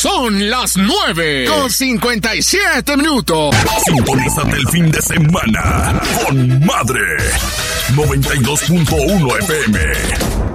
Son las 9:57. Sintonízate el fin de semana con Madre 92.1 FM.